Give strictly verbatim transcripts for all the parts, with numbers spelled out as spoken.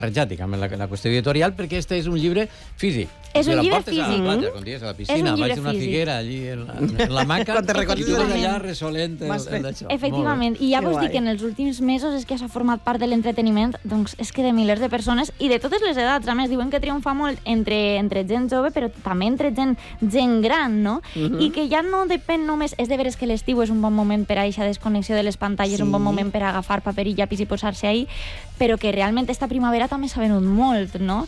barrejat, diguem, la, la qüestió editorial, perquè este és un llibre físic. És un llibre físic. A la platja, com dius, a la piscina, baix d'una figuera, allí en la, en la maca, quan te recordes i tu vas allà resolent el, el d'això. Efectivament, i ja vos dic que en els últims mesos és que s'ha format part de l'entreteniment, doncs és que de milers de persones i de totes les edats. A més, diuen que triomfa molt entre, entre gent jove, però també entre gent, gent gran, no? Uh -huh. I que ja no depèn només... És de veres que l'estiu és un bon moment per a aquesta desconnexió de les pantalles, sí. Un bon moment per a agafar paper i llapis i posar-se ahí, però que realment esta primavera també s'ha venut molt, no?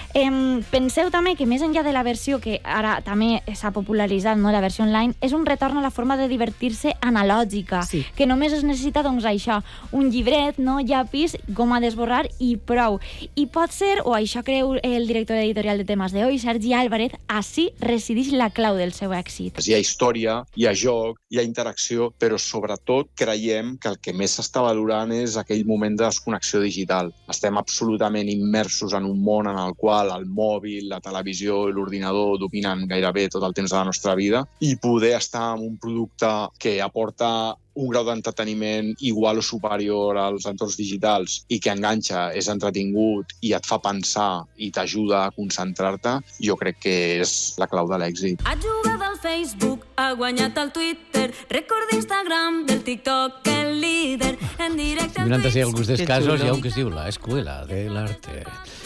Eh, penseu també que més enllà de la versió que ara també s'ha popularitzat, no, la versió online, és un retorn a la forma de divertir-se analògica, sí. Que només es necessita, doncs, això, un llibret, no, llapis, goma d'esborrar i prou. I pot ser, o això creu el director editorial de Temes de Hoy, Sergi Álvarez, així resideix la clau del seu èxit. Hi ha història, hi ha joc, hi ha interacció, però sobretot creiem que el que més s'està valorant és aquell moment de desconnexió digital. Estem absolutament immersos en un món en el qual el mòbil, la televisió i l'ordinador dominen gairebé tot el temps de la nostra vida i poder estar en un producte que aporta un grau d'entreteniment igual o superior als entorns digitals i que enganxa, és entretingut i et fa pensar i t'ajuda a concentrar-te, jo crec que és la clau de l'èxit. Ha jugat al Facebook, ha guanyat al Twitter, record d'Instagram, del TikTok, el líder, en directe... Mirant així alguns dels casos, hi ha un que es diu la Escuela de l'Arte.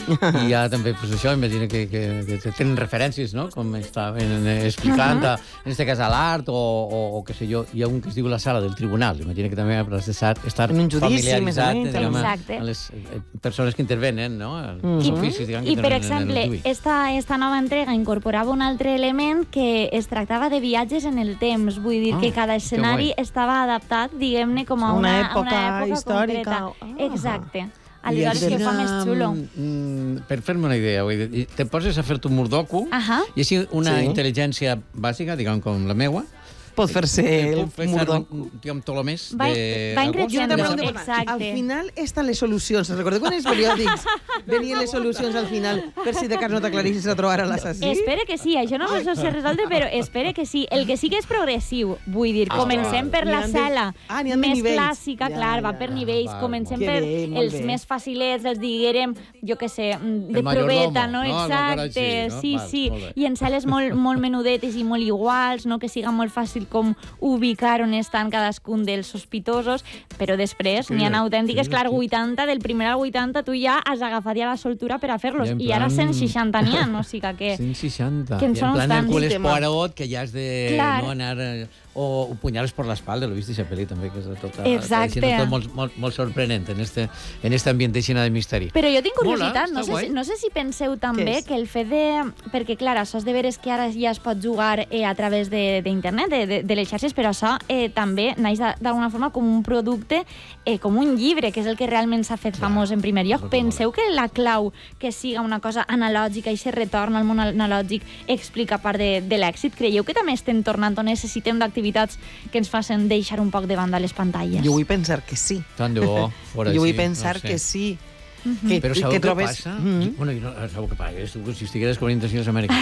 I hi ha també, pues això, imagina que, que, que tenen referències, no?, com estaven explicant, uh -huh. en este cas a l'art, o, o, o què sé jo, hi ha un que es diu la Sala del Tribunal. Imagina que també has d'estar en un judici, familiaritzat més diguem, amb les persones que intervenen, no? Els I, oficis, diguem, I, que per intervenen exemple, en el esta, esta nova entrega incorporava un altre element que es tractava de viatges en el temps. Vull dir ah, que cada escenari estava adaptat, diguem-ne, com a una, una, època, una època històrica. concreta. Ah. Exacte. Aleshores, que fa més xulo. Mm, per fer-me una idea, vull dir, te poses a fer-te un murdoco, uh -huh. i així una sí. intel·ligència bàsica, diguem, com la meua, pot fer-se el murdoc. Diguem, Ptolomés va, de... Va increixent. Exacte. Al final estan les solucions. Recordeu quan els periòdics venien les solucions al final per si de cas no t'aclarissis a trobar a l'assassí? Espera que sí, això no sé si es resoldre, però espera que sí. El que sí que és progressiu, vull dir, ah, comencem per la sala ah, més clàssica, ja, clar, ja, va per nivells, va, comencem va. per bé, els bé. més facilets, els diguérem, jo què sé, de proveta, no? no? Exacte, no? sí, val, sí. I en sales molt, molt menudetes i molt iguals, no? Que siga molt fàcil com ubicar on estan cadascun dels sospitosos, però després n'hi ha autèntiques, clar, vuitanta, del primer al vuitanta, tu ja has agafat ja la soltura per a fer-los, i, i ara cent seixanta n'hi ha, o sigui que... cent seixanta. Que en són en plan tants. Hércules Poirot, que ja has de no anar... O Punyales por la espalda, l'he vist aquesta pel·li també, que és tota... Exacte. Tot molt, molt, molt sorprenent en este, en este ambient de misteri. Però jo tinc curiositat, no sé, si, no sé si penseu també que el fet de... Perquè, clar, això és de veres que ara ja es pot jugar eh, a través d'internet, de, de, de les xarxes, però això eh, també naix d'alguna forma com un producte, eh, com un llibre, que és el que realment s'ha fet famós en primer lloc. Penseu que la clau que siga una cosa analògica i se retorna al món analògic explica part de, de l'èxit? Creieu que també estem tornant o necessitem d'activitats que ens facin deixar un poc de banda les pantalles? Jo vull pensar que sí. Tant de bo, fora jo vull sí, pensar no sé. que sí. Mm-hmm. Que, Però sabeu què trobes... passa? Mm-hmm. Bueno, jo no, sabeu què passa? Si estigués descobrint les Amèriques.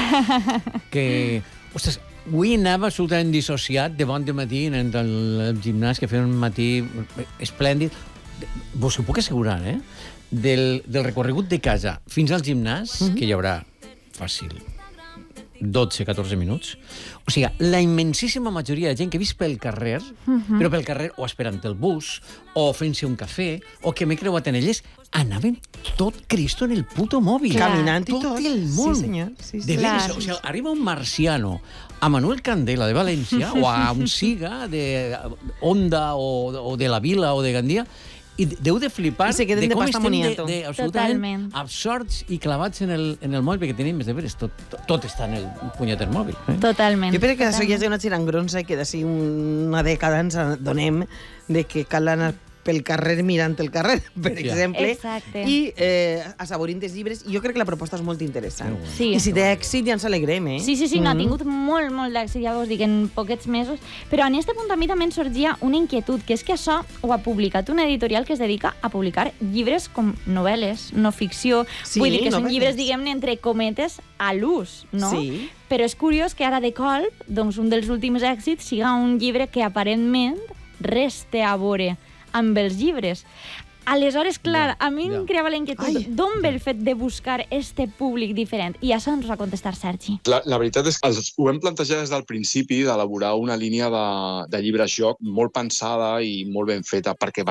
que, ostres, avui anava absolutament dissociat de bon de matí en el, el gimnàs, que feia un matí esplèndid. Vos ho puc assegurar, eh? Del, del recorregut de casa fins al gimnàs, mm-hmm. que hi haurà fàcil dotze a catorze minuts. O sigui, la immensíssima majoria de gent que he vist pel carrer, uh-huh. però pel carrer o esperant el bus, o fent-se un cafè, o que m'he creuat en elles, anaven tot Cristo en el puto mòbil. Caminant i tot. Tot el món. Sí, senyor. Sí, sí. De veres, o sigui, arriba un marciano a Manuel Candela de València, o a un Siga de Onda, o, o de la Vila, o de Gandia, i deu de flipar de com estem de, de, absolutament absorts i clavats en el, en el mòbil, perquè tenim, més de veres, tot, tot, tot està en el punyeter mòbil. Eh? Totalment. Jo crec que Totalment. això ja és una xirangronsa i que d'ací una dècada ens adonem de que cal anar pel carrer mirant el carrer, per Sí. exemple, Exacte. i eh, assaborint els llibres. I jo crec que la proposta és molt interessant. Sí. I si té èxit ja ens alegrem, eh? Sí, sí, sí, no, ha tingut molt, molt d'èxit, ja vos dic, en poquets mesos. Però en aquest punt a mi també em sorgia una inquietud, que és que això ho ha publicat una editorial que es dedica a publicar llibres com novel·les, no ficció. Sí, Vull dir que són novel·les. llibres, diguem-ne, entre cometes, a l'ús, no? Sí. Però és curiós que ara de colp, doncs un dels últims èxits siga un llibre que aparentment res té a veure amb els llibres. Aleshores, clar, a mi em creava la inquietud d'on ve el fet de buscar este públic diferent. I això ens ho va contestar Sergi. La, la veritat és que els, ho vam plantejar des del principi d'elaborar una línia de, de llibres joc molt pensada i molt ben feta, perquè